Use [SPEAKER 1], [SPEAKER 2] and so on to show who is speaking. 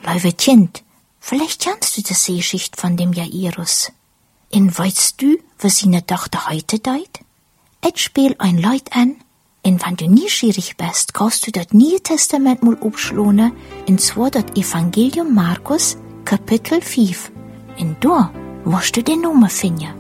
[SPEAKER 1] Liebe Kind, vielleicht kennst du die Geschichte von dem Jairus. Und weißt du, was seine Tochter heute deit? Ich spiel ein Lied an, und wenn du neugierig bist, kannst du das Neue Testament mal aufschlagen, und zwar das Evangelium Markus, Kapitel 5. Und da wirst du den Namen finden.